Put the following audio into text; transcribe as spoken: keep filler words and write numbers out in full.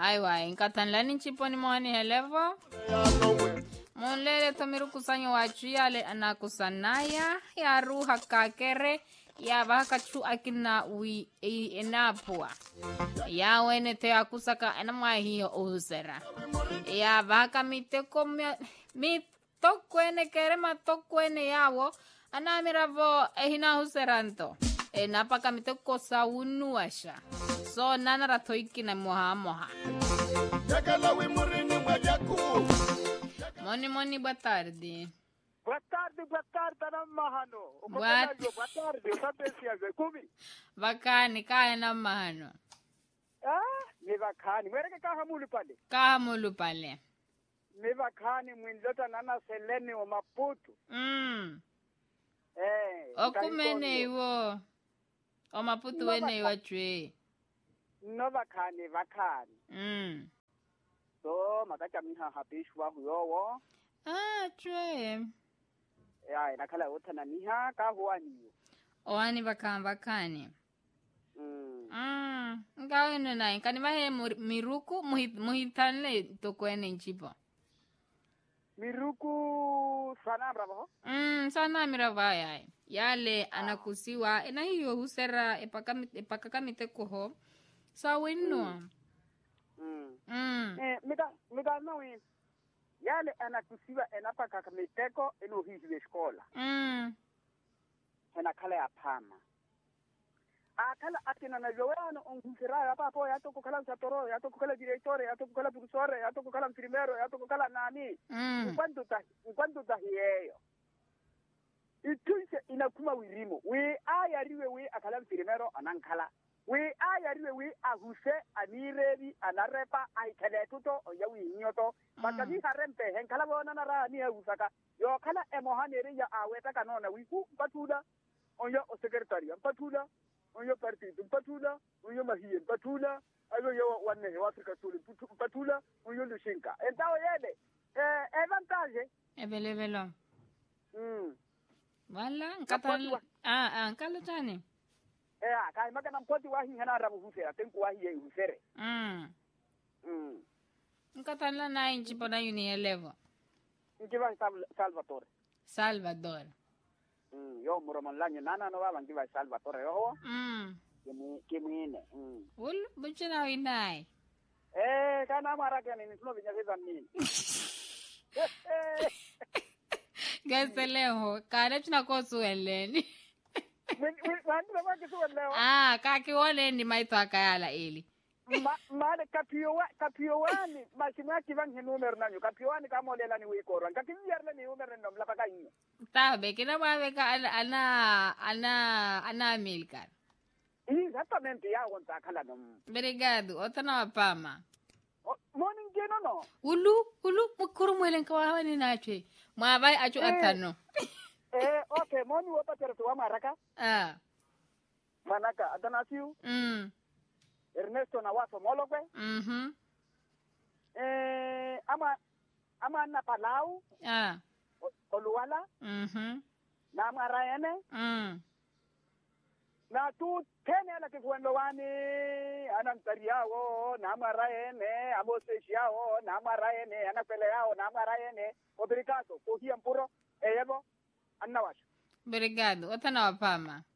Aiwa, inkatan lani chiponi mwani helevo. Monlele tomiru kusanyo wachu yale anakusanaya ya ruha kakere ya baka chu akina wi enapua. Ya wene te akusaka enamahiyo uhusera. Ya baka miteko mitokwene kere matokwene yawo anamiravo ehina huseranto. Enapaka miteko sa unuasha. So nana ratoiki na moha moha. Moni moni, boa tarde. Boa tarde, boa tarde, na mahano. Boa, boa tarde, sabe kumi. Bakani, kaya na mahano. Ah, ni bakani. Mwere ke kaha mulu pale. Kaha mulu pale. Ni bakani mwindota nana selene o Maputo. Mm. Eh. Okumene iwo. O Maputo wene iwa chwe. No bakani, bakani. Mm. So, makacha miha hapishwa huyowo. Ah, chwe. Ya, inakala utana miha kahuani. Oani bakani, bakani. Mm. Mm. Ngawe nunai. Kanimahe miruku muhitanle tokwene nchipo. Miruku sana bravo. Mm, sana miravaya. Yale anakusiwa. Ena hiyo husera epakakamite kuho. Sa winno. Mm. Mm. Eh, mika mika nawi. Yale anakusiwa enapaka kamiteko eno hizi skola. Mm. Hena kala ya pama. Akala atina na jowana onkusira ya papo ya toko kala satoro ya toko kala direttore ya toko kala professore ya toko kala primero ya toko kala nani. Mm. Kwanto ta kwanto ta hiyo. Ituse inakuma wirimo. We ayariwe we akala primero anankala. We ayariwe we ahuse anirebi anarepa aikele tuto ya wi nyoto. Bakani harempe henkala bona na ra ni usaka. Yo kala emohanere ya aweta kanona wiku patula. Onyo o secretaria patula. Onyo partido patula. Onyo mahiye patula. Ayo yo wanne wa Afrika Suli patula. Onyo lushinka. Entawo yele. Eh avantage. Ebele velo. Mm. Wala, nkatan ah ah nkalo tani. Eh, kai magana mpoti wahi hana rabu husera, tenku wahi ye husere. Mm. Mm. Nkatan la na inchipo na yuni elevo. Nkiva Salvatore. Salvador. Mm, yo muromon lanyo nana no baba nkiva Salvatore yo. Mm. Kimi kimine. Mm. Ul buchina winai. Eh, kana mara kani nisno vinya visa nini. Gaseleho, kare tuna kosu eleni. Wanti baba kisuwa leo. Ah, kaki wole ni maito akayala ili. Ma ma kapiowa kapiowani mashima kivan henumer nanyo kapiowani kama lela ni wikoro kakiviyar la ni umer no mlapa kayi. Tabe kina babe ka ana ana ana ana milkar. Exactamente ya wonta kala no. Obrigado, otana wapama. Morning geno no. Ulu ulu mukuru mwelen kawa ni nache. Mwabai achu atano. Eh, okay, moni wapa tere tuwa maraka. Ah. Manaka Atanasiu. Mm. Ernesto Nawaso Molokwe. Mhm. Eh, ama ama na Palau. Ah. Oluwala. Mhm. Na Marayene. Mm. Na tu tene la kifuendo wani anantariao na Marayene, amosesiao na Marayene, anapeleao na Marayene. Obrigado, kohia mpuro, eyevo, anawasho. Obrigado, otana wapama.